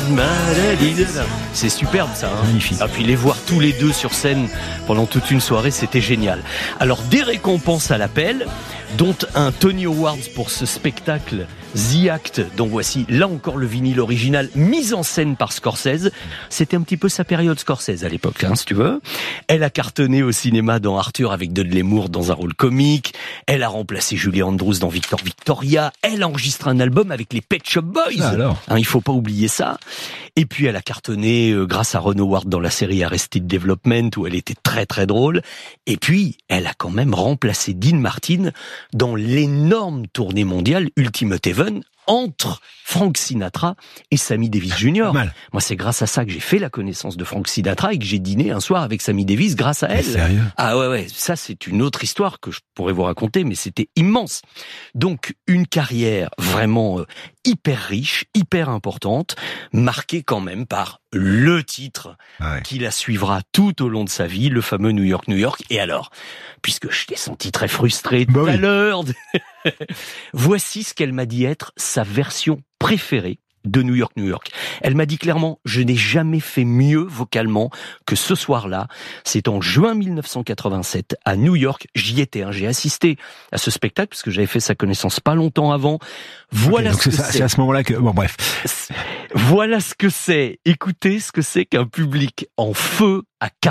C'est superbe ça, hein. Magnifique. Et puis les voir tous les deux sur scène pendant toute une soirée, c'était génial. Alors des récompenses à l'appel, dont un Tony Awards pour ce spectacle The Act, dont voici là encore le vinyle original, mis en scène par Scorsese. C'était un petit peu sa période Scorsese à l'époque, hein, si tu veux. Elle a cartonné au cinéma dans Arthur avec Dudley Moore dans un rôle comique. Elle a remplacé Julie Andrews dans Victor Victoria. Elle a enregistré un album avec les Pet Shop Boys. Alors. Hein, il faut pas oublier ça. Et puis elle a cartonné grâce à Ron Howard dans la série Arrested Development où elle était très très drôle. Et puis elle a quand même remplacé Dean Martin dans l'énorme tournée mondiale Ultimate Heaven entre Frank Sinatra et Sammy Davis Jr. Mal. Moi, c'est grâce à ça que j'ai fait la connaissance de Frank Sinatra et que j'ai dîné un soir avec Sammy Davis grâce à elle. Sérieux ? Ah ouais, ça c'est une autre histoire que je pourrais vous raconter, mais c'était immense. Donc une carrière vraiment hyper riche, hyper importante, marquée quand même par le titre qui la suivra tout au long de sa vie, le fameux New York, New York. Et alors, puisque je t'ai senti très frustré tout à l'heure, voici ce qu'elle m'a dit être sa version préférée de New York, New York. Elle m'a dit clairement, je n'ai jamais fait mieux vocalement que ce soir-là. C'est en juin 1987 à New York. J'y étais, hein, j'ai assisté à ce spectacle parce que j'avais fait sa connaissance pas longtemps avant. Voilà donc ce que c'est à ce moment-là que... Bon, bref. Voilà ce que c'est. Écoutez ce que c'est qu'un public en feu à